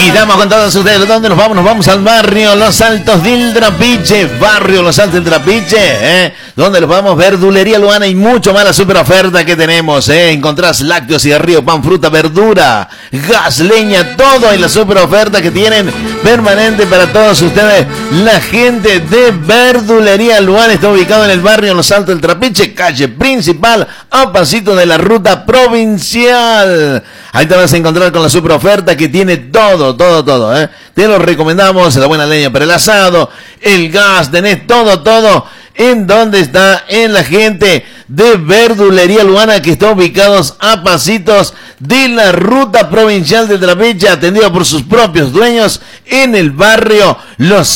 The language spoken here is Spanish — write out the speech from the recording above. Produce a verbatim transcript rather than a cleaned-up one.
Y damos con todos ustedes, ¿dónde nos vamos? Nos vamos al barrio Los Altos del Trapiche, barrio Los Altos del Trapiche, ¿eh? Donde nos vamos, verdulería Luana y mucho más la super oferta que tenemos, ¿eh? Encontrás lácteos, cigarrillo, pan, fruta, verdura, gas, leña, todo en la super oferta que tienen permanente para todos ustedes. La gente de verdulería Luana está ubicado en el barrio Los Altos del Trapiche, calle principal, a pasito de la ruta provincial. Ahí te vas a encontrar con la super oferta que tiene todo, todo, todo, ¿eh? Te lo recomendamos, la buena leña para el asado, el gas, tenés todo, todo. ¿En dónde está? En la gente de verdulería Luana, que está ubicados a pasitos de la ruta provincial de Trapiche, atendido por sus propios dueños en el barrio Los